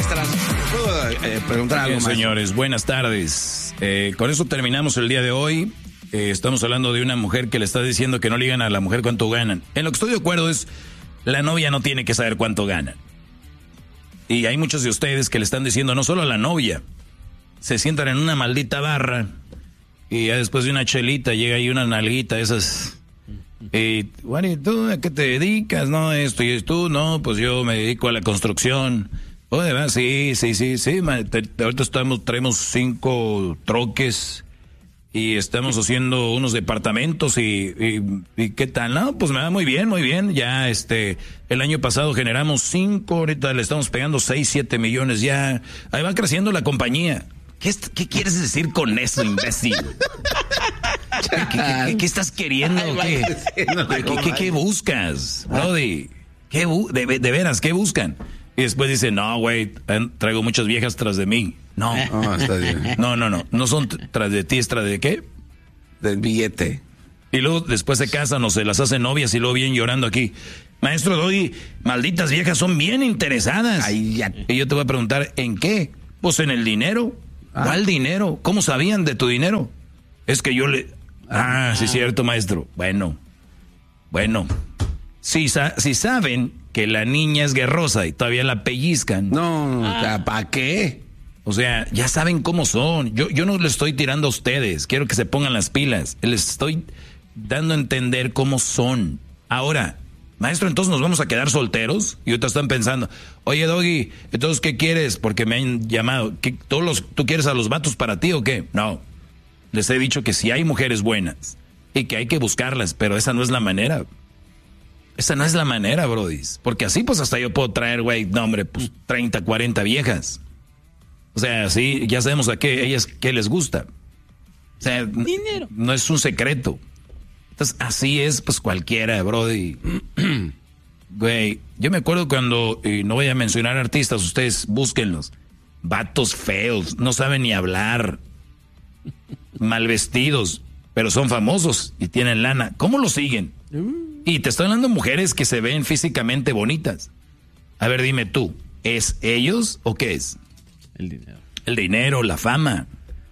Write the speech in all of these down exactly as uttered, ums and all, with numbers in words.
maestras. ¿Puedo eh, preguntar algo Bien, más? Señores, buenas tardes. Eh, con eso terminamos el día de hoy. Eh, estamos hablando de una mujer que le está diciendo que no le digan a la mujer cuánto ganan. En lo que estoy de acuerdo es, la novia no tiene que saber cuánto ganan. Y hay muchos de ustedes que le están diciendo, no solo a la novia, se sientan en una maldita barra y ya después de una chelita llega ahí una nalguita, esas... Y, bueno, ¿y tú a qué te dedicas? No, esto y tú, no, pues yo me dedico a la construcción. Oh, de verdad, sí, sí, sí, sí. Te, te, ahorita estamos, traemos cinco troques y estamos haciendo unos departamentos y, y, y ¿qué tal? No, pues me va muy bien, muy bien. Ya, este, el año pasado generamos cinco, ahorita le estamos pegando seis, siete millones ya. Ahí va creciendo la compañía. ¿Qué, ¿Qué quieres decir con eso, imbécil? ¿Qué, qué, qué, qué estás queriendo? ¿Qué, ¿Qué, qué, qué buscas, Brody? ¿Qué bu de, de veras, ¿qué buscan? Y después dice, no, güey, traigo muchas viejas tras de mí. No, oh, está bien. no, no, no, no son tras de ti, es tras de qué? Del billete. Y luego después se casan o se las hacen novias y luego vienen llorando aquí. Maestro Doggy, malditas viejas son bien interesadas. Ay, ya. Y yo te voy a preguntar, ¿en qué? Pues en el dinero. Ah. ¿Cuál dinero? ¿Cómo sabían de tu dinero? Es que yo le... Ah, sí es cierto, maestro. Bueno, bueno. Si, sa si saben que la niña es guerrosa y todavía la pellizcan. No, ah. ¿para qué? O sea, ya saben cómo son. Yo, yo no les estoy tirando a ustedes. Quiero que se pongan las pilas. Les estoy dando a entender cómo son. Ahora, maestro, entonces nos vamos a quedar solteros. Y ahorita están pensando, oye, Doggy, entonces, ¿qué quieres? Porque me han llamado. ¿Qué, todos los, ¿Tú quieres a los vatos para ti o qué? No. Les he dicho que sí hay mujeres buenas y que hay que buscarlas, pero esa no es la manera. Esa no es la manera, brodis. Porque así, pues, hasta yo puedo traer, güey, no, hombre, pues, treinta, cuarenta viejas. O sea, sí, ya sabemos a qué ellas qué les gusta. O sea, dinero. No es un secreto. Entonces, así es, pues, cualquiera, brody. Güey, yo me acuerdo cuando, y no voy a mencionar artistas, ustedes búsquenlos. Vatos feos, no saben ni hablar. Mal vestidos, pero son famosos y tienen lana. ¿Cómo lo siguen? Y te estoy hablando de mujeres que se ven físicamente bonitas. A ver, dime tú, ¿es ellos o qué es? El dinero. El dinero, la fama.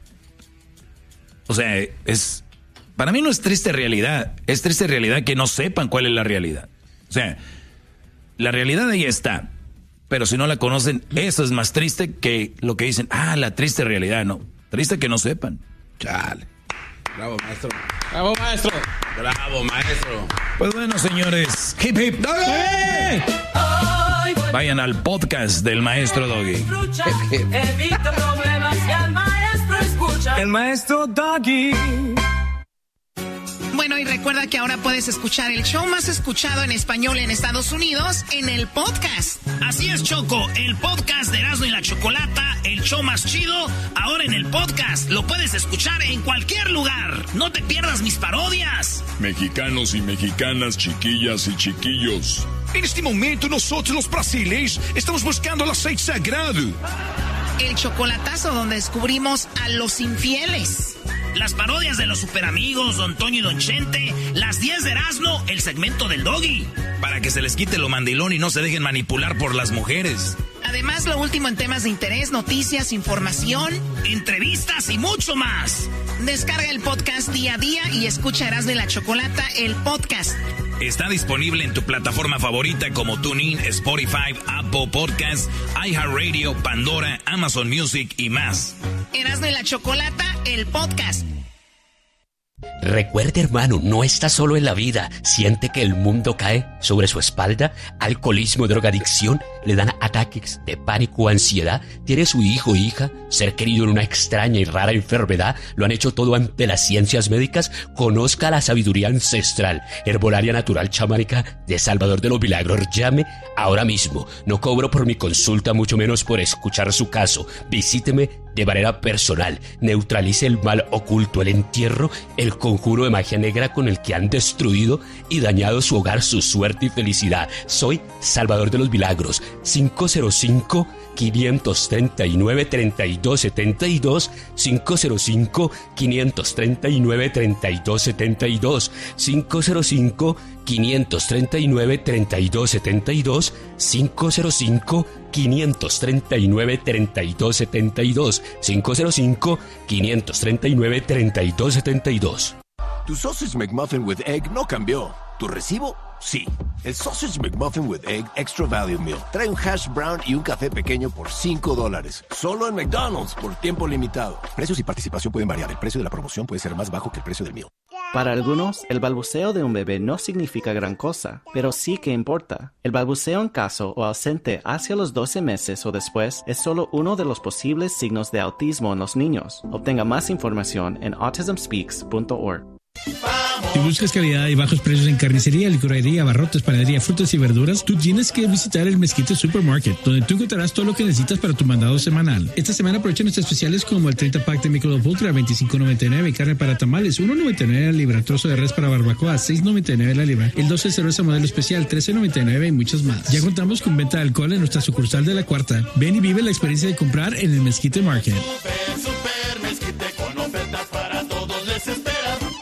O sea, es... Para mí no es triste realidad. Es triste realidad que no sepan cuál es la realidad. O sea, la realidad ahí está. Pero si no la conocen, eso es más triste que lo que dicen. Ah, la triste realidad, no. Triste que no sepan. Chale. Bravo, maestro. Bravo, maestro. Bravo, maestro. Pues bueno, señores. Hip, hip. ¡Doggy! Vayan al podcast del maestro Doggy. Evita problemas y al maestro escucha. El maestro Doggy. Bueno, y recuerda que ahora puedes escuchar el show más escuchado en español en Estados Unidos en el podcast. Así es, Choco, el podcast de Erasmo y la Chocolata, el show más chido, ahora en el podcast. Lo puedes escuchar en cualquier lugar. No te pierdas mis parodias. Mexicanos y mexicanas, chiquillas y chiquillos. En este momento nosotros los brasileños estamos buscando el aceite sagrado. El chocolatazo donde descubrimos a los infieles. Las parodias de los superamigos, Don Toño y Don Chente, las diez de Erasmo, el segmento del Doggy. Para que se les quite lo mandilón y no se dejen manipular por las mujeres. Además, lo último en temas de interés, noticias, información, entrevistas y mucho más. Descarga el podcast día a día y escucha Erasmo y la Chocolata, el podcast. Está disponible en tu plataforma favorita como TuneIn, Spotify, Apple Podcasts, iHeartRadio, Pandora, Amazon Music y más. Erasmo y la Chocolata, el podcast. Recuerde, hermano, no está solo en la vida. Siente que el mundo cae sobre su espalda. Alcoholismo, drogadicción, le dan ataques de pánico o ansiedad. Tiene su hijo o hija, ser querido en una extraña y rara enfermedad. Lo han hecho todo ante las ciencias médicas. Conozca la sabiduría ancestral, herbolaria natural chamánica de Salvador de los Milagros. Llame ahora mismo. No cobro por mi consulta, mucho menos por escuchar su caso. Visíteme de manera personal. Neutralice el mal oculto, el entierro, el conjuro de magia negra con el que han destruido y dañado su hogar, su suerte y felicidad. Soy Salvador de los Milagros. cinco cero cinco, quinientos treinta y nueve, treinta y dos setenta y dos, cinco cero cinco, quinientos treinta y nueve, treinta y dos setenta y dos, cinco cero cinco, quinientos treinta y nueve, treinta y dos setenta y dos, cinco cero cinco, cinco tres nueve, tres dos siete dos. cinco cero cinco, cinco tres nueve, tres dos siete dos. Tu Sausage McMuffin with Egg no cambió. ¿Tu recibo? Sí. El Sausage McMuffin with Egg Extra Value Meal trae un hash brown y un café pequeño por cinco dólares. Solo en McDonald's por tiempo limitado. Precios y participación pueden variar. El precio de la promoción puede ser más bajo que el precio del meal. Para algunos, el balbuceo de un bebé no significa gran cosa, pero sí que importa. El balbuceo en caso o ausente hacia los doce meses o después es solo uno de los posibles signos de autismo en los niños. Obtenga más información en autism speaks punto org. Si buscas calidad y bajos precios en carnicería, licorería, abarrotes, panadería, frutas y verduras, tú tienes que visitar el Mezquite Supermarket, donde tú encontrarás todo lo que necesitas para tu mandado semanal. Esta semana aprovecha nuestros especiales como el treinta pack de Michelob Ultra, veinticinco noventa y nueve, y carne para tamales, uno noventa y nueve la libra, trozo de res para barbacoa, seis noventa y nueve la libra, el doce de cerveza modelo especial, trece noventa y nueve y muchos más. Ya contamos con venta de alcohol en nuestra sucursal de La Cuarta. Ven y vive la experiencia de comprar en el Mezquite Market. Super, super Mezquite con ofertas para todos les espera.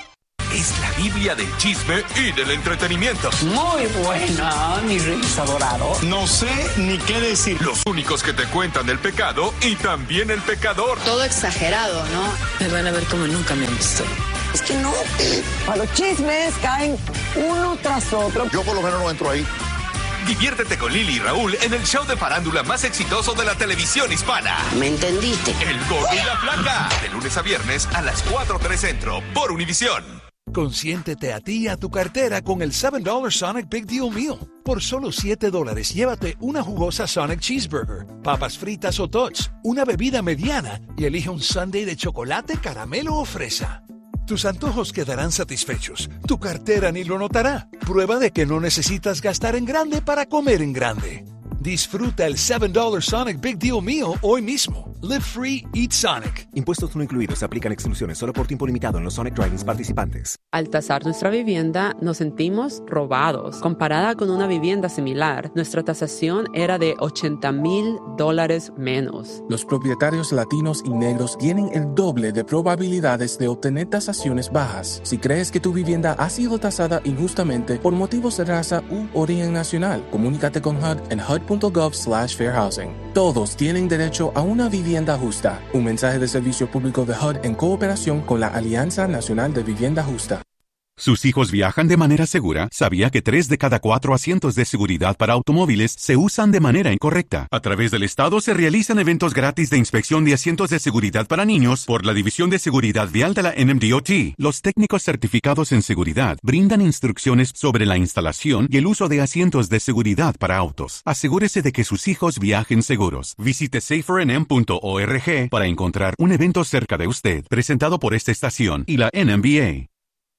Es la Biblia del chisme y del entretenimiento. Muy buena, mi Reyes adorado. No sé ni qué decir. Los únicos que te cuentan el pecado y también el pecador. Todo exagerado, ¿no? Me van a ver como nunca me han visto. Es que no. A los chismes caen uno tras otro. Yo por lo menos no entro ahí. Diviértete con Lili y Raúl en el show de farándula más exitoso de la televisión hispana. ¿Me entendiste? El Gordo y la Flaca. De lunes a viernes a las cuatro tres Centro por Univisión. Consiéntete a ti y a tu cartera con el siete dólares Sonic Big Deal Meal. Por solo siete dólares, llévate una jugosa Sonic Cheeseburger, papas fritas o tots, una bebida mediana y elige un sundae de chocolate, caramelo o fresa. Tus antojos quedarán satisfechos. Tu cartera ni lo notará. Prueba de que no necesitas gastar en grande para comer en grande. Disfruta el siete dólares Sonic Big Deal Meal hoy mismo. Live free, eat Sonic. Impuestos no incluidos. Se aplican exclusiones solo por tiempo limitado en los Sonic Drive-ins participantes. Al tasar nuestra vivienda, nos sentimos robados. Comparada con una vivienda similar, nuestra tasación era de ochenta mil dólares menos. Los propietarios latinos y negros tienen el doble de probabilidades de obtener tasaciones bajas. Si crees que tu vivienda ha sido tasada injustamente por motivos de raza u origen nacional, comunícate con H U D en H U D punto gov slash fair housing. Todos tienen derecho a una vivienda justa. Un mensaje de servicio público de H U D en cooperación con la Alianza Nacional de Vivienda Justa. ¿Sus hijos viajan de manera segura? ¿Sabía que tres de cada cuatro asientos de seguridad para automóviles se usan de manera incorrecta? A través del Estado se realizan eventos gratis de inspección de asientos de seguridad para niños por la División de Seguridad Vial de la N M D O T. Los técnicos certificados en seguridad brindan instrucciones sobre la instalación y el uso de asientos de seguridad para autos. Asegúrese de que sus hijos viajen seguros. Visite safer n m punto org para encontrar un evento cerca de usted, presentado por esta estación y la N M B A.